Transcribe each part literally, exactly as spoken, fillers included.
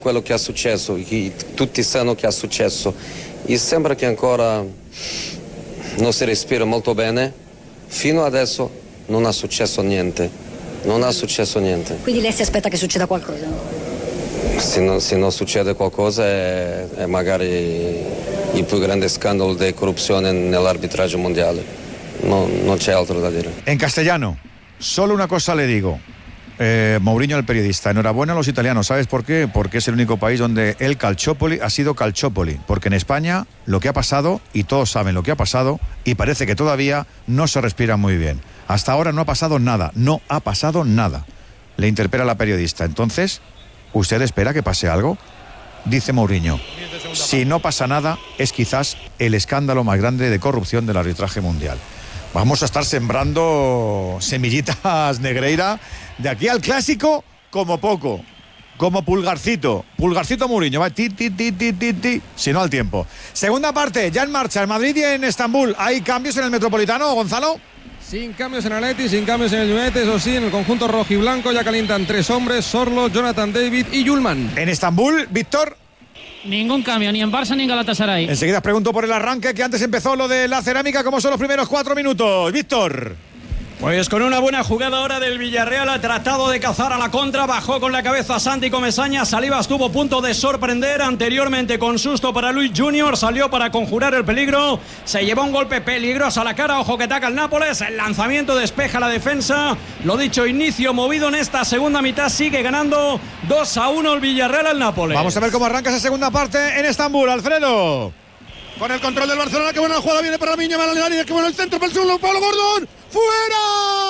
quello che è successo, che tutti sanno che è successo, e sembra che ancora non si respira molto bene. Fino adesso non è successo niente, non è successo niente. Quindi lei si aspetta che succeda qualcosa? Se non, se non succede qualcosa è, è magari il più grande scandalo di corruzione nell'arbitraggio mondiale. No, non c'è altro da dire. En castellano, solo una cosa le digo. Eh, Mourinho, el periodista, enhorabuena a los italianos. ¿Sabes por qué? Porque es el único país donde el Calciopoli ha sido Calciopoli. Porque en España lo que ha pasado, y todos saben lo que ha pasado, y parece que todavía no se respira muy bien. Hasta ahora no ha pasado nada, no ha pasado nada. Le interpela la periodista. Entonces, ¿usted espera que pase algo? Dice Mourinho. Si no pasa nada, es quizás el escándalo más grande de corrupción del arbitraje mundial. Vamos a estar sembrando semillitas, Negreira, de aquí al clásico como poco, como pulgarcito, pulgarcito Mourinho, va ti, ti, ti, ti, ti, ti, si no al tiempo. Segunda parte, ya en marcha, en Madrid y en Estambul. ¿Hay cambios en el Metropolitano, Gonzalo? Sin cambios en Atleti, sin cambios en el United, eso sí, en el conjunto rojiblanco ya calientan tres hombres, Sorlo, Jonathan David y Yulman. En Estambul, Víctor. Ningún cambio, ni en Barça ni en Galatasaray. Enseguida os pregunto por el arranque, que antes empezó lo de la cerámica. ¿Cómo son los primeros cuatro minutos? Víctor. Pues con una buena jugada ahora del Villarreal, ha tratado de cazar a la contra, bajó con la cabeza Santi Comesaña, Saliba estuvo a punto de sorprender, anteriormente con susto para Luis Junior, salió para conjurar el peligro, se llevó un golpe peligroso a la cara, ojo que ataca el Nápoles, el lanzamiento despeja la defensa, lo dicho, inicio movido en esta segunda mitad, sigue ganando dos a uno el Villarreal al Nápoles. Vamos a ver cómo arranca esa segunda parte en Estambul, Alfredo. Con el control del Barcelona, qué buena jugada viene para Miña, Malalani, qué bueno el centro para el segundo, Pablo Gordon. ¡Fuera!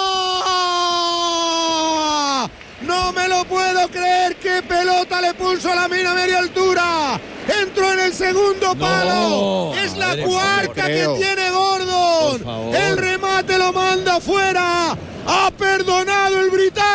No me lo puedo creer, qué pelota le puso a la mina a media altura. Entró en el segundo palo. No, es la cuarta que tiene Gordon. El remate lo manda fuera. ¡Ha perdonado el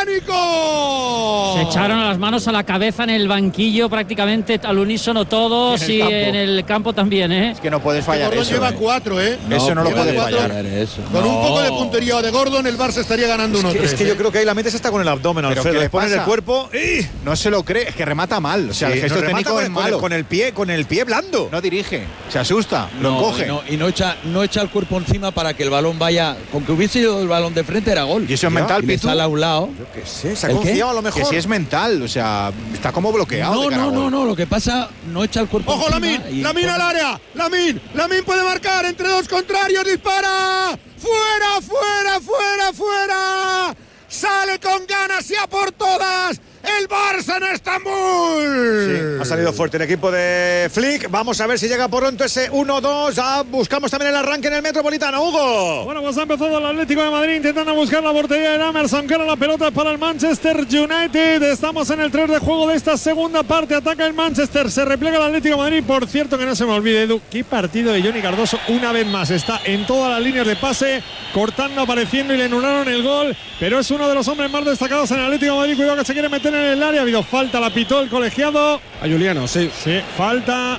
británico! Se echaron las manos a la cabeza en el banquillo prácticamente al unísono todos y en el, y en el campo también, ¿eh? Es que no puedes fallar Gordon eso. lleva ¿eh? cuatro, ¿eh? No, eso no lo puedes fallar. Eso. Con no. un poco de puntería de Gordon, el Barça estaría ganando uno tres. Es que, es que ¿eh? yo creo que ahí la metes hasta con el abdomen, Alfredo. Le pones el cuerpo y no se lo cree, es que remata mal. O sea, sí, el gesto técnico con, es malo. Con el, pie, con el pie blando. No dirige, se asusta, no, lo coge. Y no, y no, echa, no echa el cuerpo encima para que el balón vaya. Con que hubiese ido el balón de frente era gol. Y eso es mental, y le sale a un lado. Yo qué sé, se ha confiado a lo mejor. Que si es mental, o sea, está como bloqueado. No, de cara no, a gol. no, no, lo que pasa, no echa el cuerpo. ¡Ojo, Lamin! ¡Lamin al área! ¡Lamin! ¡Lamin puede marcar entre dos contrarios! ¡Dispara! ¡Fuera, fuera, fuera, fuera! ¡Sale con ganas y a por todas! ¡El Barça en Estambul! Sí, ha salido fuerte el equipo de Flick. Vamos a ver si llega pronto ese uno dos. Ya buscamos también el arranque en el Metropolitano, Hugo. Bueno, pues ha empezado el Atlético de Madrid intentando buscar la portería de Emerson, que era la pelota para el Manchester United. Estamos en el tres de juego de esta segunda parte. Ataca el Manchester, se repliega el Atlético de Madrid. Por cierto, que no se me olvide, Edu, qué partido de Johnny Cardoso. Una vez más está en todas las líneas de pase, cortando, apareciendo, y le anularon el gol. Pero es uno de los hombres más destacados en el Atlético de Madrid. Cuidado que se quiere meter en el área. Ha habido falta, la pitó el colegiado. A Juliano, sí. Sí, falta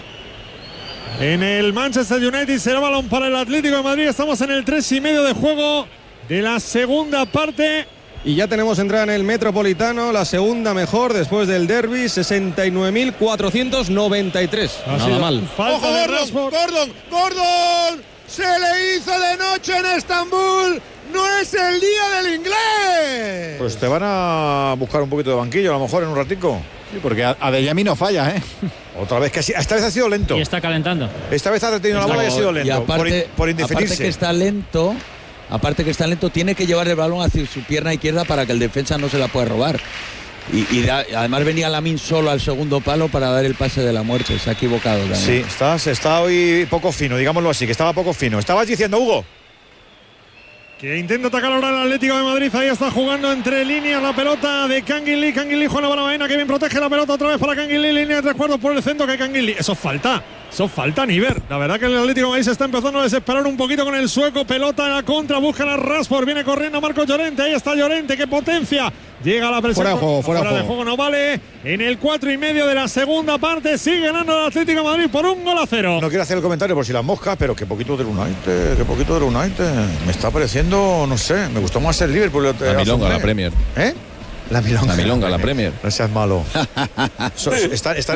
en el Manchester United. Será balón para el Atlético de Madrid. Estamos en el tres y medio de juego de la segunda parte. Y ya tenemos entrada en el Metropolitano, la segunda mejor después del derbi, sesenta y nueve mil cuatrocientos noventa y tres. Nada mal. ¡Ojo, Gordon! ¡Gordon! ¡Gordon! Se le hizo de noche en Estambul. ¡No es el día del inglés! Pues te van a buscar un poquito de banquillo, a lo mejor en un ratico. Sí, porque Adeyemi no falla, ¿eh? Otra vez, que esta vez ha sido lento. Y está calentando. Esta vez ha retenido la bola y ha sido lento. Y aparte, por, por indefinirse. Aparte que está lento, aparte que está lento, tiene que llevar el balón hacia su pierna izquierda para que el defensa no se la pueda robar. Y, y da, además venía Lamin solo al segundo palo para dar el pase de la muerte. Se ha equivocado también. Sí, está, está hoy poco fino, digámoslo así, que estaba poco fino. Estabas diciendo, Hugo. Que intenta atacar ahora el Atlético de Madrid. Ahí está jugando entre líneas la pelota de Canguilí. Canguilí juega la Baena, que bien protege la pelota otra vez para Canguilí. Línea de tres cuartos por el centro, que Canguilí. Eso falta. Eso falta Niver. La verdad que el Atlético de Madrid se está empezando a desesperar un poquito con el sueco. Pelota en la contra, buscan a Rashford. Viene corriendo Marcos Llorente. Ahí está Llorente, que potencia. Llega la presión. Fuera de juego, fuera, fuera de juego. juego. No vale. En el cuatro y medio de la segunda parte sigue ganando el Atlético de Madrid por un gol a cero. No quiero hacer el comentario por si las moscas, pero qué poquito del United, qué poquito del United. Me está pareciendo, no sé, me gustó más el Liverpool. La milonga, la Premier. ¿Eh? La milonga. La milonga, la Premier. No seas malo. So, está, está